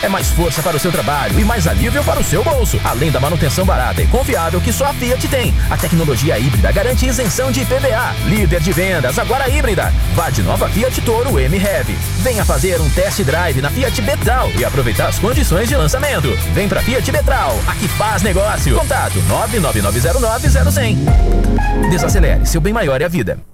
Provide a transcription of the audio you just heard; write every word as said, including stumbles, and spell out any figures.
É mais força para o seu trabalho e mais alívio para o seu bolso. Além da manutenção barata e confiável que só a Fiat tem. A tecnologia híbrida garante isenção de I P V A. Líder de vendas, agora híbrida. Vá de nova Fiat Toro M-Heavy. Venha fazer um test drive na Fiat Betral e aproveitar as condições de lançamento. Vem pra Fiat Betral, aqui faz negócio. Contato nove nove nove zero nove zero zero zero. Desacelere, seu bem maior é a vida.